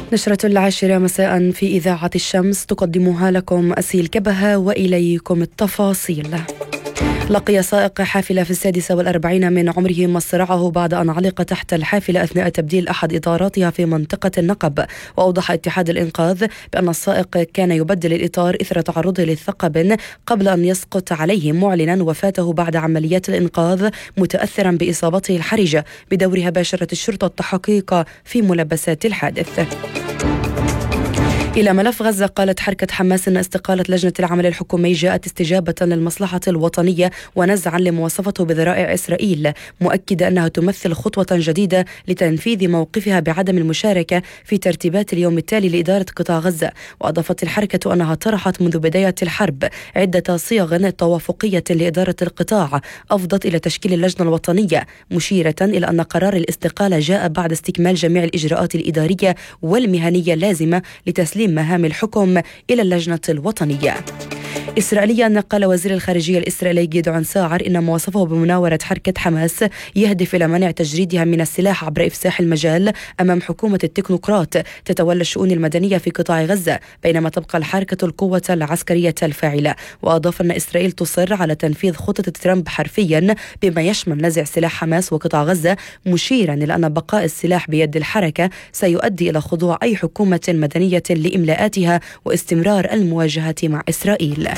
نشرة 10 مساء في إذاعة الشمس تقدمها لكم أسيل كبهة وإليكم التفاصيل. لقي سائق حافلة في 46 من عمره مصرعه بعد أن علق تحت الحافلة أثناء تبديل أحد إطاراتها في منطقة النقب. وأوضح اتحاد الإنقاذ بأن السائق كان يبدل الإطار إثر تعرضه للثقب قبل أن يسقط عليه، معلنا وفاته بعد عمليات الإنقاذ متأثرا بإصابته الحرجة. بدورها باشرت الشرطة التحقيق في ملبسات الحادث. إلى ملف غزة، قالت حركة حماس أن استقالة لجنة العمل الحكومي جاءت استجابة للمصلحة الوطنية ونزعا لمواصفته بذرائع إسرائيل، مؤكدة أنها تمثل خطوة جديدة لتنفيذ موقفها بعدم المشاركة في ترتيبات اليوم التالي لإدارة قطاع غزة. وأضافت الحركة أنها طرحت منذ بداية الحرب عدة صيغ توافقية لإدارة القطاع أفضت إلى تشكيل اللجنة الوطنية، مشيرة إلى أن قرار الاستقالة جاء بعد استكمال جميع الإجراءات الإدارية والمهنية اللازمة لتسليم مهام الحكم إلى اللجنة الوطنية. إسرائيليا، قال وزير الخارجية الإسرائيلي جدعون ساعر إن ما وصفه بمناورة حركة حماس يهدف إلى منع تجريدها من السلاح عبر إفساح المجال أمام حكومة التكنوقراط تتولى الشؤون المدنية في قطاع غزة، بينما تبقى الحركة القوة العسكرية الفاعلة. وأضاف أن إسرائيل تصر على تنفيذ خطة ترامب حرفيا بما يشمل نزع سلاح حماس وقطاع غزة، مشيرا إلى أن بقاء السلاح بيد الحركة سيؤدي إلى خضوع أي حكومة مدنية لإملاءاتها واستمرار المواجهة مع إسرائيل.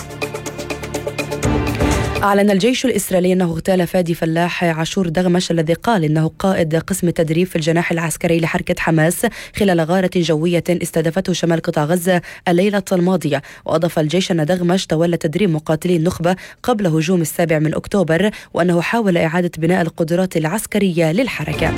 أعلن الجيش الإسرائيلي أنه اغتال فادي فلاح عاشور دغمش الذي قال إنه قائد قسم التدريب في الجناح العسكري لحركة حماس خلال غارة جوية استهدفته شمال قطاع غزة الليلة الماضية. وأضاف الجيش أن دغمش تولى تدريب مقاتلي النخبة قبل هجوم 7 أكتوبر، وأنه حاول إعادة بناء القدرات العسكرية للحركة.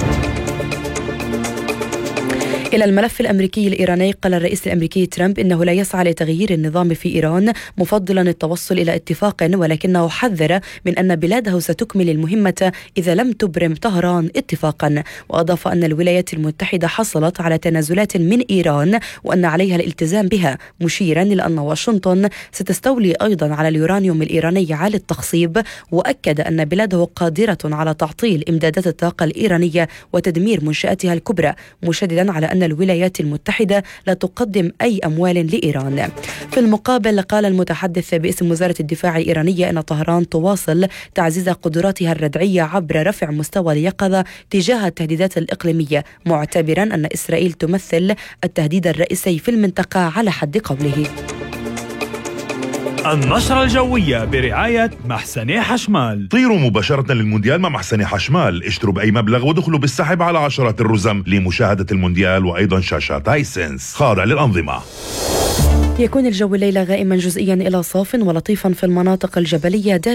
إلى الملف الأمريكي الإيراني، قال الرئيس الأمريكي ترامب إنه لا يسعى لتغيير النظام في إيران، مفضلا التوصل إلى اتفاق، ولكنه حذر من أن بلاده ستكمل المهمة إذا لم تبرم طهران اتفاقا. وأضاف أن الولايات المتحدة حصلت على تنازلات من إيران وأن عليها الالتزام بها، مشيرا إلى أن واشنطن ستستولي أيضا على اليورانيوم الإيراني عالي التخصيب. وأكد أن بلاده قادرة على تعطيل إمدادات الطاقة الإيرانية وتدمير منشآتها الكبرى، مشددا على أن الولايات المتحدة لا تقدم أي أموال لإيران. في المقابل، قال المتحدث باسم وزارة الدفاع الإيرانية أن طهران تواصل تعزيز قدراتها الردعية عبر رفع مستوى اليقظة تجاه التهديدات الإقليمية، معتبرا أن إسرائيل تمثل التهديد الرئيسي في المنطقة على حد قوله. النشرة الجوية برعاية محسني حشمال. طيروا مباشرة للمونديال مع محسني حشمال، اشتروا بأي مبلغ ودخلوا بالسحب على عشرات الرزم لمشاهدة المونديال وأيضا شاشات هايسنس خاضع للأنظمة. يكون الجو الليلة غائما جزئيا إلى صاف ولطيفا في المناطق الجبلية.